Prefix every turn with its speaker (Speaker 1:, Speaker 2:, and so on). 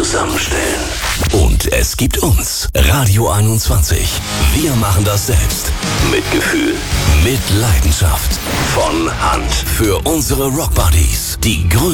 Speaker 1: zusammenstellen. Und es gibt uns, Radio 21. Wir machen das selbst. Mit Gefühl, mit Leidenschaft. Von Hand. Für unsere Rockbuddies. Die größten